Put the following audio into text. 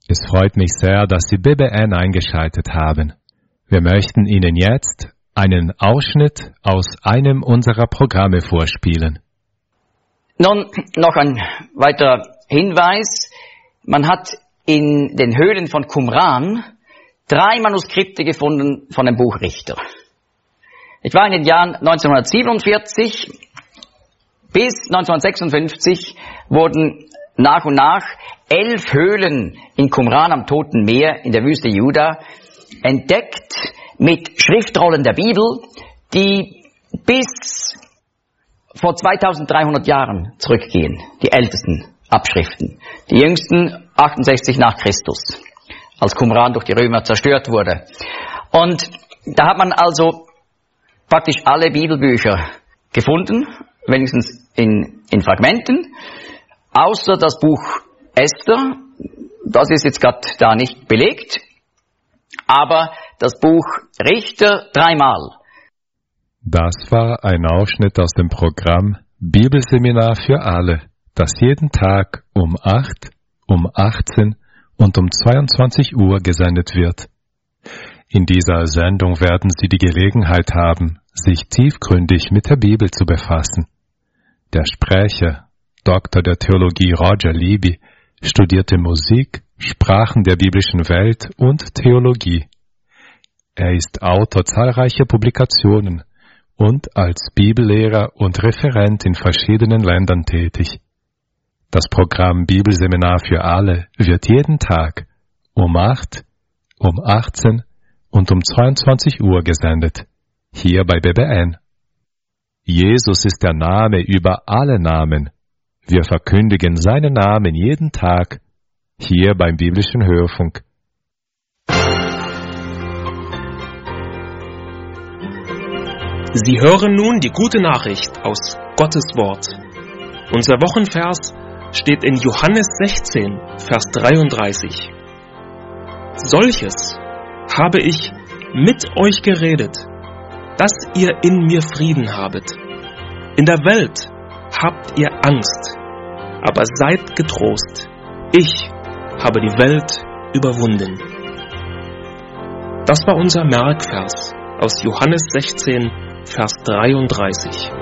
Es freut mich sehr, dass Sie BBN eingeschaltet haben. Wir möchten Ihnen jetzt einen Ausschnitt aus einem unserer Programme vorspielen. Nun noch ein weiterer Hinweis. Man hat in den Höhlen von Qumran 3 Manuskripte gefunden von dem Buch Richter. Ich war in den Jahren 1947 bis 1956 wurden nach und nach 11 Höhlen in Qumran am Toten Meer in der Wüste Juda entdeckt mit Schriftrollen der Bibel, die bis vor 2300 Jahren zurückgehen, die ältesten Abschriften. Die jüngsten 68 nach Christus, als Qumran durch die Römer zerstört wurde. Und da hat man also praktisch alle Bibelbücher gefunden, wenigstens in Fragmenten, außer das Buch Esther. Das ist jetzt gerade da nicht belegt, aber das Buch Richter 3-mal. Das war ein Ausschnitt aus dem Programm Bibelseminar für alle, das jeden Tag um 8, um 18 und um 22 Uhr gesendet wird. In dieser Sendung werden Sie die Gelegenheit haben, sich tiefgründig mit der Bibel zu befassen. Der Sprecher, Doktor der Theologie Roger Libby, studierte Musik, Sprachen der biblischen Welt und Theologie. Er ist Autor zahlreicher Publikationen und als Bibellehrer und Referent in verschiedenen Ländern tätig. Das Programm Bibelseminar für alle wird jeden Tag um 8, um 18 und um 22 Uhr gesendet, hier bei BBN. Jesus ist der Name über alle Namen. Wir verkündigen seinen Namen jeden Tag, hier beim biblischen Hörfunk. Sie hören nun die gute Nachricht aus Gottes Wort. Unser Wochenvers steht in Johannes 16, Vers 33. Solches habe ich mit euch geredet, dass ihr in mir Frieden habet. In der Welt habt ihr Angst, aber seid getrost. Ich habe die Welt überwunden. Das war unser Merkvers aus Johannes 16, Vers 33.